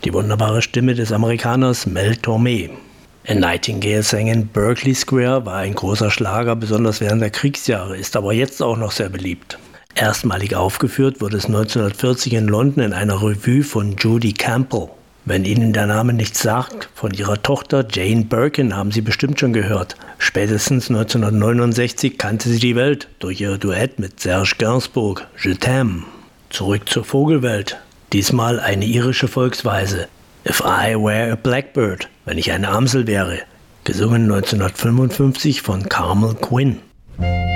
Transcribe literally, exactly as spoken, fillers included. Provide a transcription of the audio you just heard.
die wunderbare Stimme des Amerikaners Mel Torme. A Nightingale Sang in Berkeley Square war ein großer Schlager, besonders während der Kriegsjahre, ist aber jetzt auch noch sehr beliebt. Erstmalig aufgeführt wurde es neunzehnhundertvierzig in London in einer Revue von Judy Campbell. Wenn Ihnen der Name nichts sagt, von ihrer Tochter Jane Birkin haben Sie bestimmt schon gehört. Spätestens neunzehnhundertneunundsechzig kannte sie die Welt durch ihr Duett mit Serge Gainsbourg, Je t'aime. Zurück zur Vogelwelt. Diesmal eine irische Volksweise. If I Were a Blackbird, wenn ich eine Amsel wäre. Gesungen neunzehnhundertfünfundfünfzig von Carmel Quinn.